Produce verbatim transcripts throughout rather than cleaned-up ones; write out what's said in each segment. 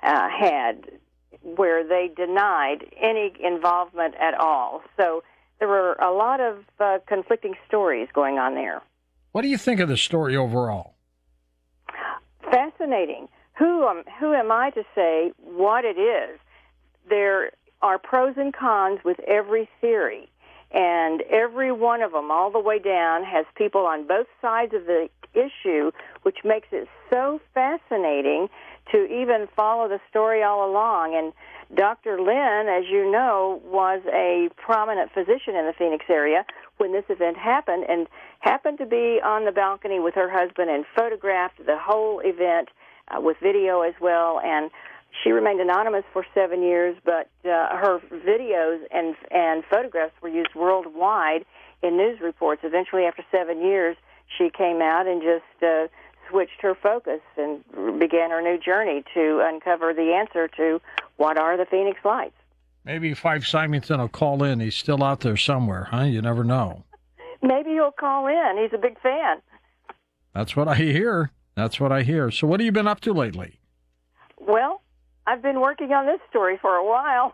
uh, had, where they denied any involvement at all. So there were a lot of uh, conflicting stories going on there. What do you think of the story overall? Fascinating. Who am, who am I to say what it is? There are pros and cons with every theory, and every one of them, all the way down, has people on both sides of the issue, which makes it so fascinating to even follow the story all along. And Doctor Lynn, as you know, was a prominent physician in the Phoenix area when this event happened, and happened to be on the balcony with her husband and photographed the whole event uh, with video as well. And she remained anonymous for seven years, but uh, her videos and and photographs were used worldwide in news reports. Eventually, after seven years, she came out and just uh, switched her focus and began her new journey to uncover the answer to what are the Phoenix Lights. Maybe Fife Symington will call in. He's still out there somewhere, huh? You never know. Maybe he'll call in. He's a big fan. That's what I hear. That's what I hear. So what have you been up to lately? Well, I've been working on this story for a while.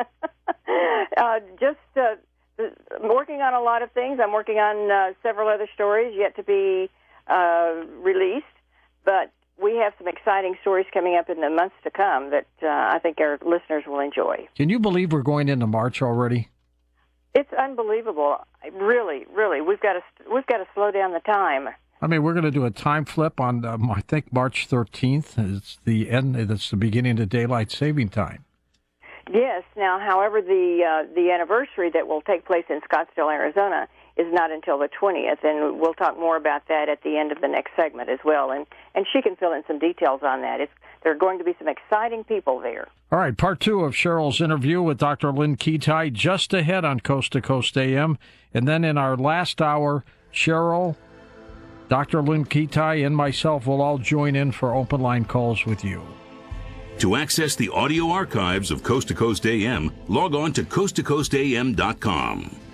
uh, just uh, working on a lot of things. I'm working on uh, several other stories yet to be uh, released, but we have some exciting stories coming up in the months to come that uh, I think our listeners will enjoy. Can you believe we're going into March already? It's unbelievable. Really, really. We've got to we've got to slow down the time. I mean, we're going to do a time flip on, um, I think, March thirteenth. It's the end. It's the beginning of daylight saving time. Yes. Now, however, the uh, the anniversary that will take place in Scottsdale, Arizona, is not until the twentieth, and we'll talk more about that at the end of the next segment as well. And and she can fill in some details on that. It's, there are going to be some exciting people there. All right, part two of Cheryl's interview with Doctor Lynn Kitei just ahead on Coast to Coast A M. And then in our last hour, Cheryl, Doctor Lynn Kitei, and myself will all join in for open line calls with you. To access the audio archives of Coast to Coast A M, log on to coast to coast a m dot com.